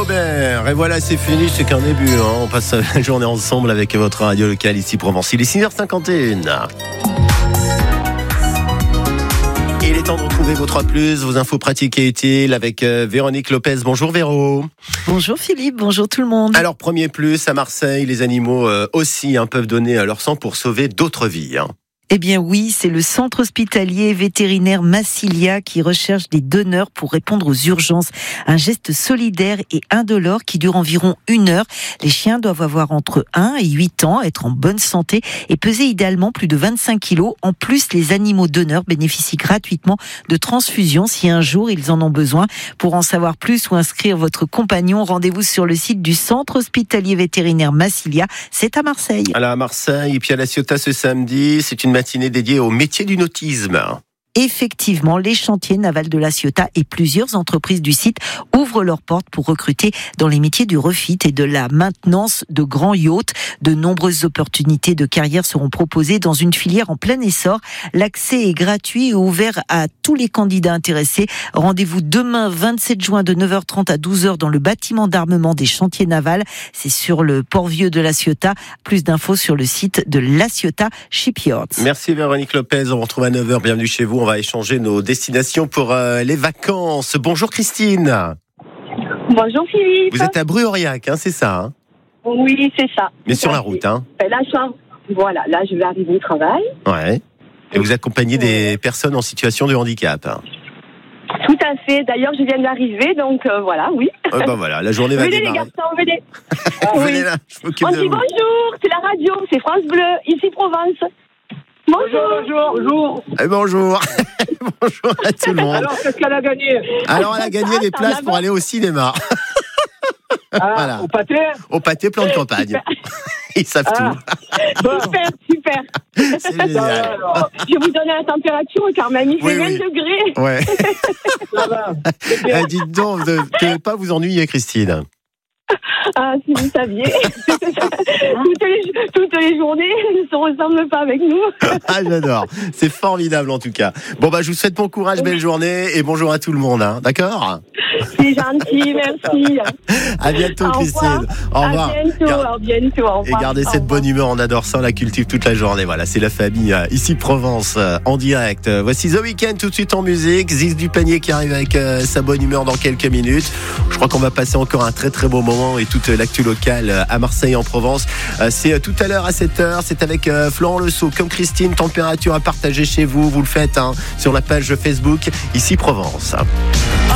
Flaubert. Et voilà, c'est fini, c'est qu'un début. On passe la journée ensemble avec votre radio locale ici Provence. Il est 6h51. Et il est temps de retrouver vos 3+, vos infos pratiques et utiles avec Véronique Lopez. Bonjour Véro. Bonjour Philippe, bonjour tout le monde. Alors premier plus, à Marseille, les animaux aussi peuvent donner leur sang pour sauver d'autres vies. Eh bien oui, c'est le centre hospitalier vétérinaire Massilia qui recherche des donneurs pour répondre aux urgences. Un geste solidaire et indolore qui dure environ 1 heure. Les chiens doivent avoir entre 1 et 8 ans, être en bonne santé et peser idéalement plus de 25 kilos. En plus, les animaux donneurs bénéficient gratuitement de transfusions si un jour ils en ont besoin. Pour en savoir plus ou inscrire votre compagnon, rendez-vous sur le site du centre hospitalier vétérinaire Massilia. C'est à Marseille. Alors à Marseille et puis à La Ciotat ce samedi, c'est une matinée dédiée au métier du nautisme. Effectivement, les chantiers navals de La Ciotat et plusieurs entreprises du site ouvrent leurs portes pour recruter dans les métiers du refit et de la maintenance de grands yachts. De nombreuses opportunités de carrière seront proposées dans une filière en plein essor. L'accès est gratuit et ouvert à tous les candidats intéressés. Rendez-vous demain 27 juin de 9h30 à 12h dans le bâtiment d'armement des chantiers navals. C'est sur le port vieux de La Ciotat. Plus d'infos sur le site de La Ciotat Shipyards. Merci Véronique Lopez, on vous retrouve à 9h. Bienvenue chez vous. On va échanger nos destinations pour les vacances. Bonjour Christine. Bonjour Philippe. Vous êtes à Bruauriac, c'est ça Oui, c'est ça. Mais sur la route, Là, je vais arriver au travail. Ouais. Et vous accompagnez des personnes en situation de handicap. Tout à fait. D'ailleurs, je viens d'arriver, donc voilà, oui. Voilà, la journée va venez démarrer. les garçons, venez. Venez là, je m'occupe On de dit vous. bonjour, c'est la radio, c'est France Bleu, ici Provence. Bonjour. Bonjour. Bonjour à tout le monde. Alors, qu'est-ce qu'elle a gagné? Alors, elle a gagné des places pour aller au cinéma. Voilà. Au pâté plan de campagne. Ils savent tout. Super. C'est génial. Je vais vous donner la température car même il fait 20 degrés. Ouais. Ça va. Dites donc, vous ne devez pas vous ennuyer, Christine. Ah, si vous saviez. toutes les journées ne se ressemblent pas avec nous. Ah, j'adore. C'est formidable, en tout cas. Bon, je vous souhaite bon courage, belle journée et bonjour à tout le monde, d'accord? C'est gentil, merci. À bientôt, Christine. Au revoir. À bientôt. Au revoir. Et gardez cette bonne humeur, on adore ça, on la cultive toute la journée. Voilà, c'est la famille ici Provence en direct. Voici The Weeknd tout de suite en musique. Ziz du Panier qui arrive avec sa bonne humeur dans quelques minutes. Je crois qu'on va passer encore un très très beau moment et toute l'actu locale à Marseille en Provence. C'est tout à l'heure à 7h. C'est avec Florent Lesault comme Christine. Température à partager chez vous. Vous le faites sur la page Facebook ici Provence.